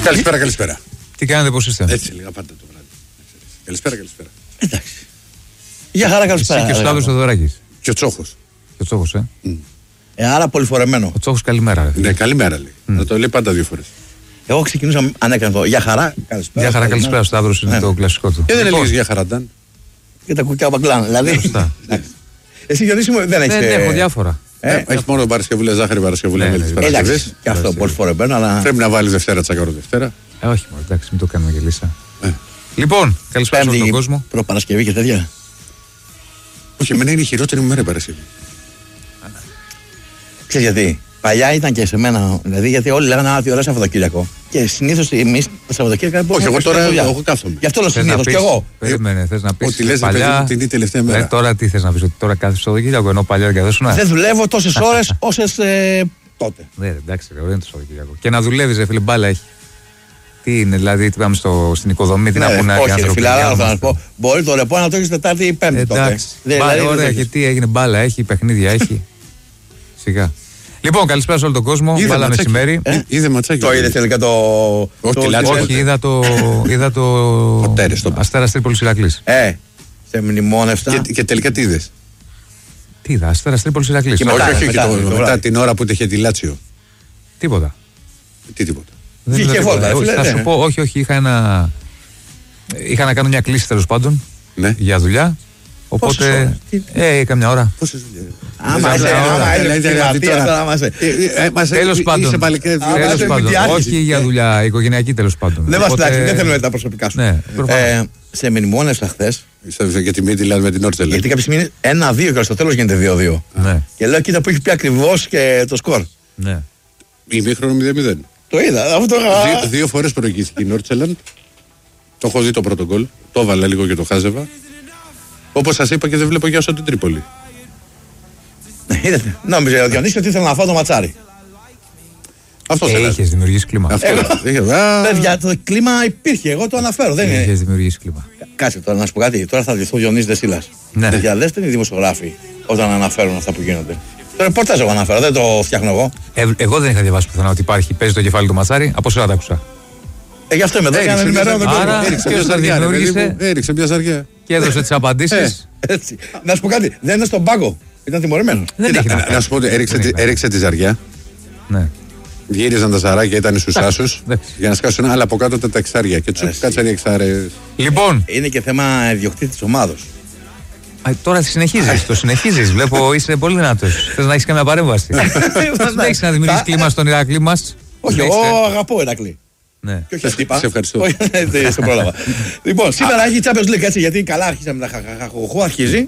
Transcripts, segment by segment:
Καλησπέρα. Τι κάνετε, πώς είστε? Έτσι λίγα πάντα το βράδυ. Καλησπέρα. Εντάξει. Γεια χαρά, καλησπέρα. Εσύ και ο Σταύρος Θεοδωράκης. Και ο Τσόχος. Άρα πολύ φορεμένο. Ο Τσόχος καλημέρα. Ναι, καλημέρα λέει. Να το λέει πάντα 2 φορές. Εγώ ξεκινούσα αν έκανα το. Γεια χαρά, καλησπέρα. Γεια χαρά, καλησπέρα. Ο Σταύρος είναι το κλασικό του. Και δεν έλεγες για χαραντάν. Και τα κουκιά μπαγκλάνα. Δηλαδή. Εσύ Γιονύση μου δεν έχεις. Δεν έχω διάφορα. Έχει μόνο Παρασκευούλα ζάχαρη, Παρασκευούλα με τις Παρασκευές. Εντάξει, και αυτό πολύ φορεμένο, αλλά. Πρέπει να βάλεις Δευτέρα τσακάρο Δευτέρα. Όχι μόνο, εντάξει, μην το κάνουμε και λύσα. Λοιπόν, καλησπέρα σε όλο τον κόσμο. Προπαρασκευή και τέτοια. Όχι, εμένα είναι η χειρότερη μου μέρα η Παρασκευή. Ξέρεις γιατί? Παλιά ήταν και σε μένα, δηλαδή γιατί όλοι λέγανε Α, τι ωραία Σαββατοκύριακο. Και συνήθως εμείς τα Σαββατοκύριακα. Όχι, εγώ τώρα εγώ κάθομαι. Γι' αυτό λέω συνήθως κι εγώ. Περίμενε, θες να πεις. Ότι λες παλιά... την τελευταία μέρα. Τώρα τι θες να πεις, ότι τώρα κάθε Σαββατοκύριακο ενώ παλιά δεν καθόσουνα. Δεν δουλεύω τόσες ώρες όσες τότε. Ναι, εντάξει, δεν είναι το Σαββατοκύριακο. Και να δουλεύεις, φίλε, μπάλα έχει. Τι είναι, δηλαδή, τι πάμε στην οικοδομή, τι να πούνε οι άνθρωποι. Φιλαρά, θα πω. Μπορεί το ρεπό να το έχει Τετάρτη ή Πέμπτη. Εντάξει. Ωραία, και τι έγινε, μπάλα έχει, παιχνίδια έχει. Σιγά. Λοιπόν, καλησπέρα σε όλο τον κόσμο. Βάλα μεσημέρι. Είδε ματσάκι. Το είδε τελικά το. Όχι, είδα το. Αστέρας Τρίπολης Ηρακλής. Σε μνημόνευσα. Και τελικά τι είδες? Τι είδα, Αστέρας Τρίπολης Ηρακλής. Όχι, μετά την ώρα που είχε τη Λάτσιο. Τίποτα. Τι τίποτα. Είχε βόλτα. Θα σου πω, όχι, είχα να κάνω μια κλήση τέλος πάντων για δουλειά. Οπότε. Καμιά ώρα. Πόσες δουλειές? Τέλος πάντων. Όχι για δουλειά, οικογενειακή τέλος πάντων. Δεν μας τάξει, δεν θέλουμε τα προσωπικά σου. Σε μνημόνευσα χθες. Για τη μύτη δηλαδή με την Όρτσελα. Γιατί κάποια στιγμή 1-2 και στο τέλος γίνεται 2-2. Και λέω κοίτα που έχει πει ακριβώς και το σκορ. Ημίχρονο 0-0. Το είδα. 2 φορές προηγήθηκε η Νόρτσελαντ. Το έχω δει το πρώτο γκολ. Το έβαλα λίγο και το χάζευα. Όπως σας είπα και δεν βλέπω για όσο την Τρίπολη. Είδατε. Νόμιζε ο Διονύσης ότι ήθελα να φάω το ματσάρι. Αυτό θέλει. Είχες δημιουργήσει κλίμα. Παιδιά, το κλίμα υπήρχε. Εγώ το αναφέρω. Δεν είναι. Είχες δημιουργήσει κλίμα. Κάτσε τώρα να σου πω κάτι. Τώρα θα ντυθώ ο Διονύσης Δεσίλας. Για δέστε είναι οι δημοσιογράφοι όταν αναφέρουν αυτά που γίνονται. Το ρεπορτάζ εγώ αναφέρω, δεν το φτιάχνω εγώ. Εγώ δεν είχα διαβάσει πουθενά ότι παίζει το κεφάλι του ματσάρι. Από σειρά τα άκουσα. Γι' αυτό είμαι εδώ για να ενημερώνω τον κόσμο. Έριξε μια ζαριά. Και έδωσε τις απαντήσεις. Να σου πω κάτι, δεν είναι στον πάγκο. Ήταν τιμωρημένο. Να σου πω ότι έριξε τη ζαριά. Ναι. Γύριζαν τα ζαράκια, ήταν στους άσους. Για να σκάσουν άλλα από κάτω τα εξάρια. Και τσουπ, κάτσαν οι εξάρες. Λοιπόν. Είναι και θέμα ιδιοκτήτη της ομάδος. Τώρα το συνεχίζεις. Βλέπω είσαι πολύ δυνατός. Θες να έχεις καμία παρέμβαση. Δεν έχεις να δημιουργήσεις κλίμα στον Ηρακλή μας. Όχι, εγώ αγαπώ Ηρακλή. Ναι. Και όχι αστύπα. Σε ευχαριστώ. Σε πρόλαβα. Λοιπόν, σήμερα έχει Champions League έτσι, γιατί καλά άρχισαμε τα χαχαχοχό, αρχίζει.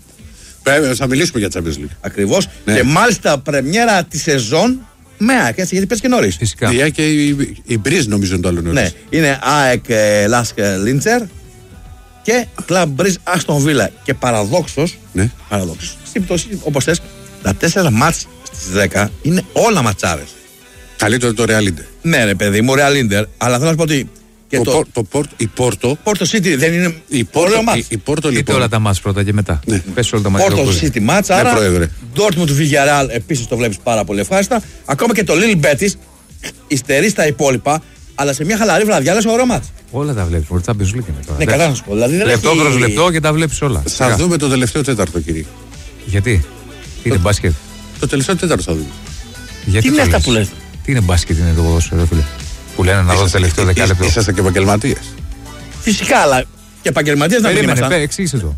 Θα μιλήσουμε για Champions League. Ακριβώς. Και μάλιστα πρεμιέρα τη σεζόν με ΑΕΚ, έτσι, γιατί πες και νωρίς. Φυσικά. Διά και η Μπριζ νομίζω είναι το άλλο νωρίς. Ναι, είναι ΑΕΚ Λάσκ Λίντσερ και Κλαμπ Μπριζ Άστον Βίλα. Και παραδόξως, στην πτώση, όπως θες, τα 4 μάτς στις 10 είναι όλα ματσάρες. Καλύτερο το Real Inter. Ναι, ρε παιδί μου, Real Inter. Αλλά θέλω να σου πω ότι. Η Πόρτο. Πόρτο City δεν είναι. Η Πόρτο λοιπόν. Είτε όλα τα μάτς πρώτα και μετά. Πες όλα τα μάτς. Πόρτο City μάτς. Άρα. Dortmund του Villarreal επίσης το βλέπεις πάρα πολύ ευχάριστα. Ακόμα και το Lille Betis υστερεί στα υπόλοιπα. Αλλά σε μια χαλαρή βραδιά λες ωραίο μάτς. Όλα τα βλέπεις. Champions League είναι τώρα. Ναι, καλά να σου πω. Λεπτό προς λεπτό και τα βλέπεις όλα. Θα δούμε το τελευταίο τέταρτο, κύριε. Γιατί? Τι είναι μπάσκετ? Το τελευταίο τέταρτο θα δούμε. Τι είναι αυτά που λες? Τι είναι μπάσκετ, είναι το ποδόσφαιρο, φίλε? Που λένε να δω το τελευταίο δεκάλεπτο. Είσαστε και επαγγελματίες. Φυσικά, αλλά και επαγγελματίες να μην ήμασταν. Εξήγησε το.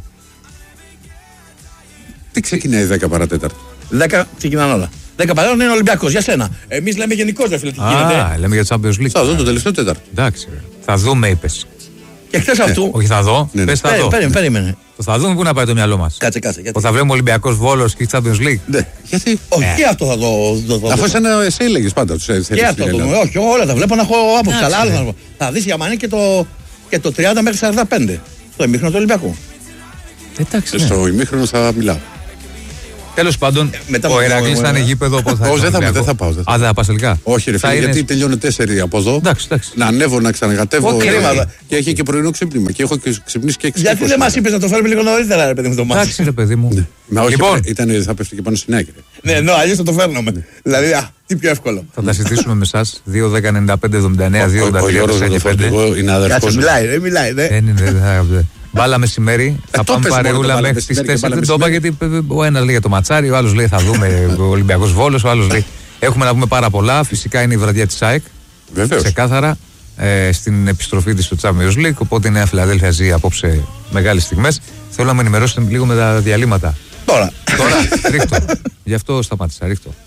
Τι ξεκινάει 10 παρατέταρτο? 10 ξεκινάνε όλα. 10 παρατέταρτο είναι Ολυμπιακός, για σένα. Εμείς λέμε γενικώς, ρε φίλε, τι γίνεται. Λέμε για το Champions League. Θα δω το τελευταίο τέταρτο. Εντάξει, θα δούμε, είπες. Και χθες αυτού. Όχι, θα δω. Πες θα δω. Περίμενε. Θα δούμε πού να πάει το μυαλό μας. Κάτσε. Θα βλέπουμε Ολυμπιακός Βόλος και Champions League. Ναι. Γιατί? Όχι, και αυτό θα δω. Αφού εσύ έλεγες πάντα τους έθεσες. Και αυτό το δούμε. Όχι, όλα τα βλέπω να έχω άποψη. Καλά, θα δεις για μανί και το 30 μέχρι 45. Στο ημίχρονο του Ολυμπιακού. Εντάξει. Στο ημίχρονο θα μιλάω. Τέλος πάντων, ο Ηρακλής θα είναι γήπεδο. Όχι, δεν θα πάω. Δεν θα πας τελικά. Όχι, ρε φίλε, γιατί τελειώνει 4 από εδώ. Να ανέβω, να ξανακατεύω. Και έχει και πρωινό ξύπνημα. Και έχω ξυπνήσει και 6. Γιατί δεν μας είπες να το φέρουμε λίγο νωρίτερα, ρε παιδί μου, το μάτι. Εντάξει, ρε παιδί μου. Λοιπόν, θα πέφτει και πάνω στην άκρη. Ναι, αλλιώς θα το φέρνουμε. Δηλαδή, τι πιο εύκολο. Θα τα συζητήσουμε με εσάς. 2-10-95-79-2-83-45. Ο Γιώργος με το φορτηγό είναι αδερφός. Κάτσε, μιλάει. Μπάλα μεσημέρι. Θα πάμε παρεούλα μέχρι τις 4. Δεν το είπα γιατί ο ένας λέει για το ματσάρι, ο άλλος λέει θα δούμε ο Ολυμπιακός Βόλος, ο άλλος λέει έχουμε να πούμε πάρα πολλά. Φυσικά είναι η βραδιά της ΑΕΚ. Ξεκάθαρα. Στην επιστροφή της στο Champions League. Οπότε η Νέα Φιλαδέλφια ζει απόψε μεγάλες στιγμές. Θέλω να με ενημερώσετε λίγο με τα διαλύματα. Τώρα. Ρίχτω. Γι' αυτό σταμάτησα. Ρίχτω.